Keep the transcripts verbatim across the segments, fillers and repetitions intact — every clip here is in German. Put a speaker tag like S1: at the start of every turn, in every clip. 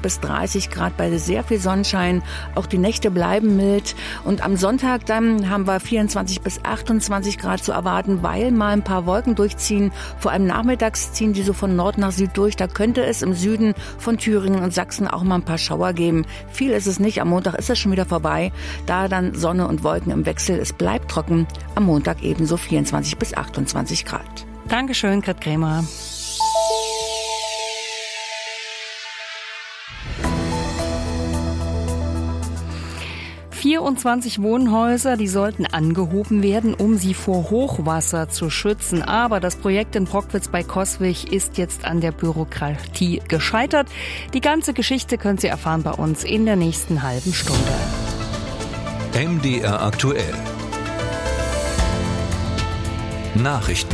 S1: bis dreißig Grad bei sehr viel Sonnenschein. Auch die Nächte bleiben mild. Und am Sonntag dann haben wir vierundzwanzig bis achtundzwanzig Grad zu erwarten, weil mal ein paar Wolken durchziehen. Vor allem nachmittags ziehen die so von Nord nach Süd durch. Da könnte es im Süden von Thüringen und Sachsen auch mal ein paar Schauer geben. Viel ist es nicht. Am Montag ist es schon wieder vorbei. Da dann Sonne und Wolken im Wechsel. Es bleibt trocken. Am Montag ebenso vierundzwanzig bis achtundzwanzig Grad.
S2: Dankeschön, Grit Krämer. vierundzwanzig Wohnhäuser, die sollten angehoben werden, um sie vor Hochwasser zu schützen. Aber das Projekt in Brockwitz bei Coswig ist jetzt an der Bürokratie gescheitert. Die ganze Geschichte können Sie erfahren bei uns in der nächsten halben Stunde.
S3: M D R aktuell. Nachrichten.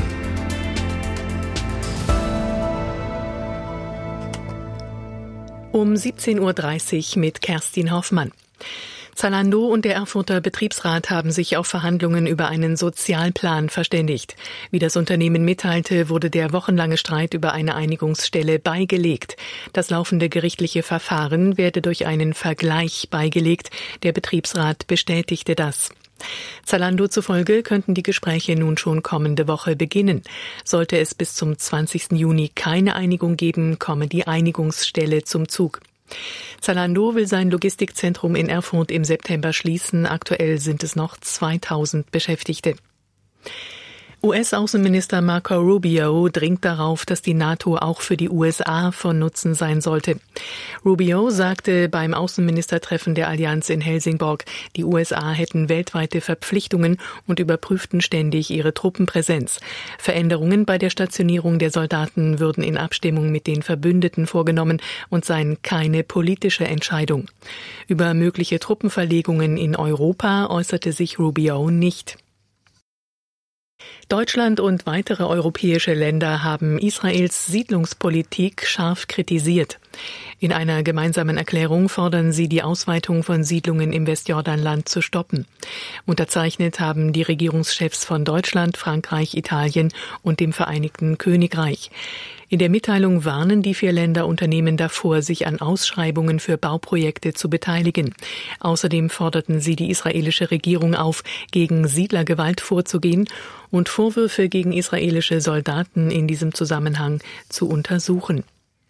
S4: Um siebzehn Uhr dreißig mit Kerstin Hoffmann. Zalando und der Erfurter Betriebsrat haben sich auf Verhandlungen über einen Sozialplan verständigt. Wie das Unternehmen mitteilte, wurde der wochenlange Streit über eine Einigungsstelle beigelegt. Das laufende gerichtliche Verfahren werde durch einen Vergleich beigelegt. Der Betriebsrat bestätigte das. Zalando zufolge könnten die Gespräche nun schon kommende Woche beginnen. Sollte es bis zum zwanzigsten Juni keine Einigung geben, komme die Einigungsstelle zum Zug. Zalando will sein Logistikzentrum in Erfurt im September schließen. Aktuell sind es noch zweitausend Beschäftigte. U S-Außenminister Marco Rubio dringt darauf, dass die NATO auch für die U S A von Nutzen sein sollte. Rubio sagte beim Außenministertreffen der Allianz in Helsingborg, die U S A hätten weltweite Verpflichtungen und überprüften ständig ihre Truppenpräsenz. Veränderungen bei der Stationierung der Soldaten würden in Abstimmung mit den Verbündeten vorgenommen und seien keine politische Entscheidung. Über mögliche Truppenverlegungen in Europa äußerte sich Rubio nicht. Deutschland und weitere europäische Länder haben Israels Siedlungspolitik scharf kritisiert. In einer gemeinsamen Erklärung fordern sie, die Ausweitung von Siedlungen im Westjordanland zu stoppen. Unterzeichnet haben die Regierungschefs von Deutschland, Frankreich, Italien und dem Vereinigten Königreich. In der Mitteilung warnen die vier Länder Unternehmen davor, sich an Ausschreibungen für Bauprojekte zu beteiligen. Außerdem forderten sie die israelische Regierung auf, gegen Siedlergewalt vorzugehen und Vorwürfe gegen israelische Soldaten in diesem Zusammenhang zu untersuchen.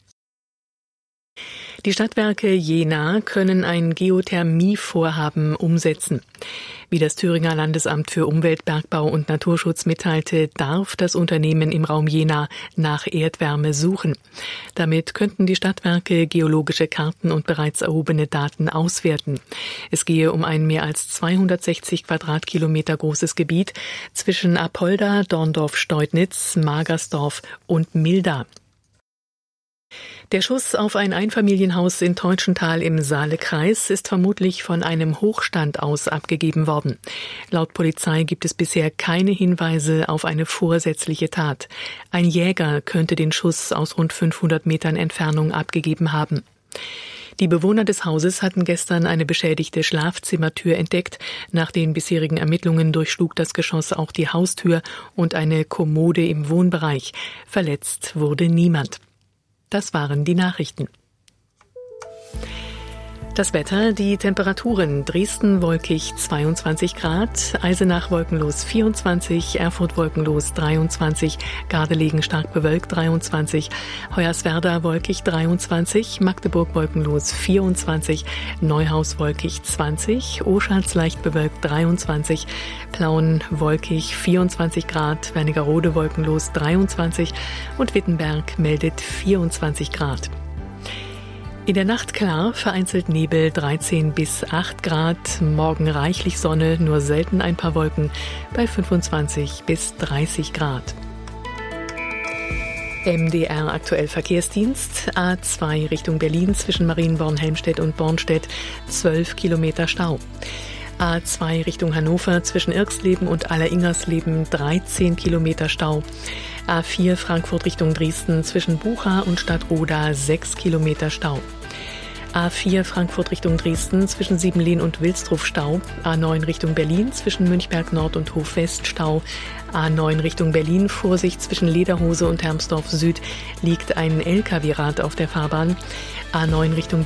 S4: Die Stadtwerke Jena können ein Geothermievorhaben umsetzen. Wie das Thüringer Landesamt für Umwelt, Bergbau und Naturschutz mitteilte, darf das Unternehmen im Raum Jena nach Erdwärme suchen. Damit könnten die Stadtwerke geologische Karten und bereits erhobene Daten auswerten. Es gehe um ein mehr als zweihundertsechzig Quadratkilometer großes Gebiet zwischen Apolda, Dorndorf-Steudnitz, Magersdorf und Milda. Der Schuss auf ein Einfamilienhaus in Teutschenthal im Saalekreis ist vermutlich von einem Hochstand aus abgegeben worden. Laut Polizei gibt es bisher keine Hinweise auf eine vorsätzliche Tat. Ein Jäger könnte den Schuss aus rund fünfhundert Metern Entfernung abgegeben haben. Die Bewohner des Hauses hatten gestern eine beschädigte Schlafzimmertür entdeckt. Nach den bisherigen Ermittlungen durchschlug das Geschoss auch die Haustür und eine Kommode im Wohnbereich. Verletzt wurde niemand. Das waren die Nachrichten. Das Wetter, die Temperaturen: Dresden wolkig zweiundzwanzig Grad, Eisenach wolkenlos vierundzwanzig, Erfurt wolkenlos dreiundzwanzig, Gardelegen stark bewölkt dreiundzwanzig, Hoyerswerda wolkig dreiundzwanzig, Magdeburg wolkenlos vierundzwanzig, Neuhaus wolkig zwanzig, Oschatz leicht bewölkt dreiundzwanzig, Plauen wolkig vierundzwanzig Grad, Wernigerode wolkenlos dreiundzwanzig und Wittenberg meldet vierundzwanzig Grad. In der Nacht klar, vereinzelt Nebel dreizehn bis acht Grad, morgen reichlich Sonne, nur selten ein paar Wolken bei fünfundzwanzig bis dreißig Grad. M D R aktuell Verkehrsdienst, A zwei Richtung Berlin zwischen Marienborn-Helmstedt und Bornstedt, zwölf Kilometer Stau. A zwei Richtung Hannover zwischen Irxleben und Alleringersleben, dreizehn Kilometer Stau. A vier Frankfurt Richtung Dresden zwischen Bucha und Stadtroda, sechs Kilometer Stau. A vier Frankfurt Richtung Dresden zwischen Siebenlehn und Wilsdruf Stau. A neun Richtung Berlin zwischen Münchberg Nord und Hof West Stau. A neun Richtung Berlin, Vorsicht zwischen Lederhose und Hermsdorf Süd, liegt ein L K W-Rad auf der Fahrbahn. A neun Richtung